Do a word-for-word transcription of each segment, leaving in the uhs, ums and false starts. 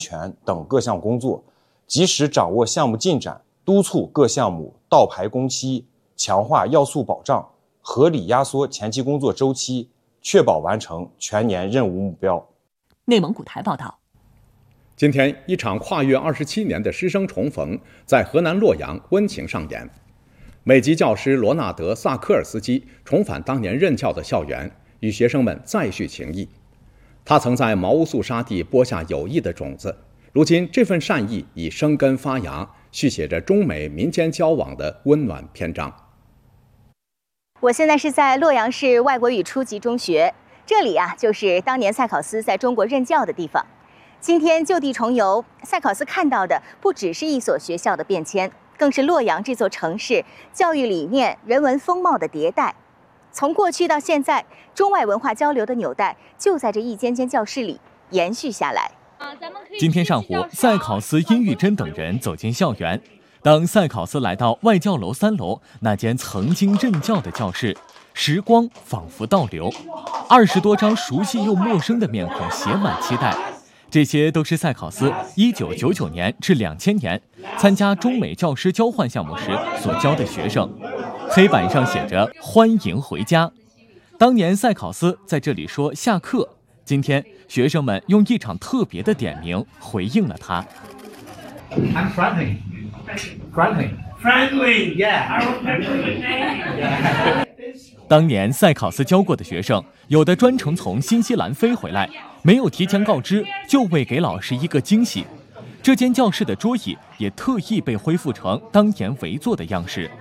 权等各项工作，及时掌握项目进展，督促各项目到排工期，强化要素保障，合理压缩前期工作周期，确保完成全年任务目标。 内蒙古台报道。 今天，一场跨越二十七年的师生重逢在河南洛阳温情上演。美籍教师罗纳德·萨科尔斯基重返当年任教的校园，与学生们再续情谊。他曾在毛乌素沙地播下友谊的种子，如今这份善意已生根发芽，续写着中美民间交往的温暖篇章。 我现在是在洛阳市外国语初级中学，这里啊就是当年赛考斯在中国任教的地方。今天就地重游，赛考斯看到的不只是一所学校的变迁，更是洛阳这座城市教育理念、人文风貌的迭代。从过去到现在，中外文化交流的纽带就在这一间间教室里延续下来。 今天上午，赛考斯、殷玉珍等人走进校园。当赛考斯来到外教楼三楼那间曾经任教的教室，时光仿佛倒流，二十多张熟悉又陌生的面孔写满期待。这些都是赛考斯一九九九年至两千年参加中美教师交换项目时所教的学生，黑板上写着“欢迎回家”。当年赛考斯在这里说下课，今天学生们用一场特别的点名回应了他。 I'm friendly, friendly, friendly, yeah. I remember your name. 当年赛考斯教过的学生，有的专程从新西兰飞回来，没有提前告知，就为给老师一个惊喜。这间教室的桌椅也特意被恢复成当年围坐的样式。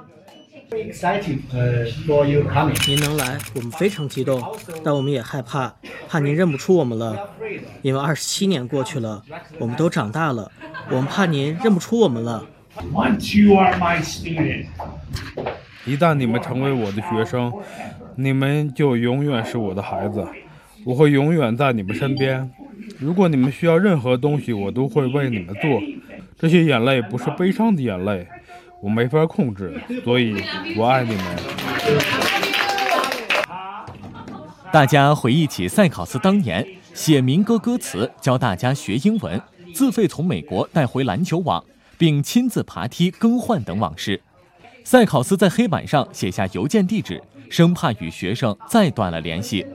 您能来，我们非常激动，但我们也害怕，怕您认不出我们了。因为二十七年过去了，我们都长大了，我们怕您认不出我们了。 Once you are my student. 一旦你们成为我的学生，你们就永远是我的孩子，我会永远在你们身边。如果你们需要任何东西，我都会为你们做。这些眼泪不是悲伤的眼泪，我没法控制，所以我爱你们。 大家回忆起赛考斯当年写民歌歌词，教大家学英文，自费从美国带回篮球网，并亲自爬梯更换等往事。赛考斯在黑板上写下邮件地址，生怕与学生再断了联系。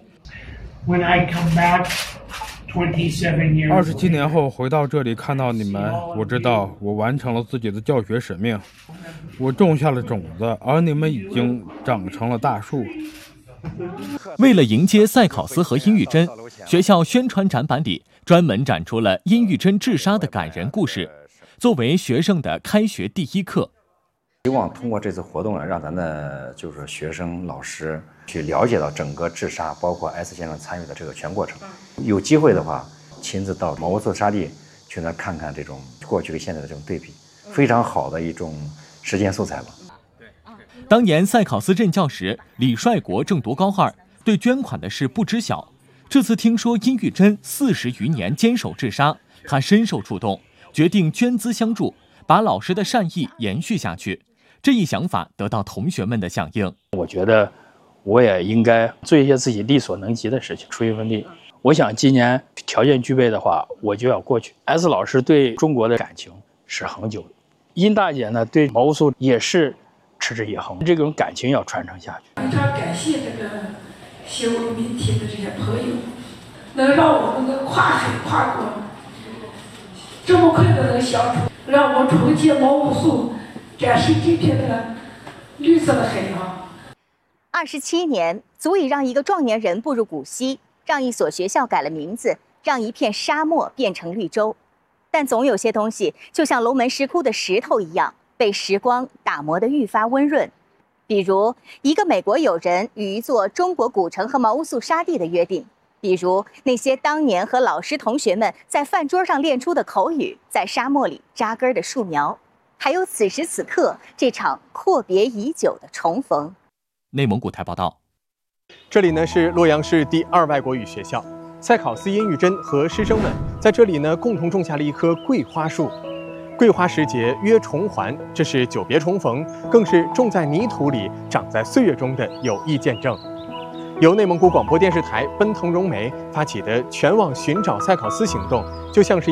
二十七年后回到这里看到你们，我知道我完成了自己的教学使命，我种下了种子，而你们已经长成了大树。 为了迎接赛考斯和殷玉珍，学校宣传展板里专门展出了殷玉珍自杀的感人故事，作为学生的开学第一课。 希望通过这次活动呢，让咱的就是学生、老师去了解到整个治沙，包括 S 先生参与的这个全过程。有机会的话，亲自到毛乌素沙地去那看看这种过去跟现在的这种对比，非常好的一种实践素材吧。 当年赛考斯任教时，李帅国正读高二，对捐款的事不知晓。这次听说殷玉珍四十余年坚守治沙，他深受触动，决定捐资相助，把老师的善意延续下去。这一想法得到同学们的响应。 我觉得我也应该做一些自己力所能及的事情，出一份力。我想今年条件具备的话，我就要过去。S 老师对中国的感情是恒久的，殷大姐呢对毛乌素也是持之以恒，这种感情要传承下去。 非常感谢这个写文明体的这些朋友，能让我们能跨水跨国这么快的能相处，让我重建毛乌素，展示这片的绿色的海洋。 二十七年足以让一个壮年人步入古稀，让一所学校改了名字，让一片沙漠变成绿洲。但总有些东西就像龙门石窟的石头一样，被时光打磨得愈发温润。比如一个美国友人与一座中国古城和毛乌素沙地的约定，比如那些当年和老师同学们在饭桌上练出的口语，在沙漠里扎根的树苗，还有此时此刻这场阔别已久的重逢。 内蒙古台报道。 这里呢是洛阳市第二外国语学校，赛考斯殷玉珍和师生们在这里呢共同种下了一棵桂花树。桂花时节约重还，这是久别重逢，更是种在泥土里、长在岁月中的有益见证。由内蒙古广播电视台奔腾融媒发起的全网寻找赛考斯行动，就像是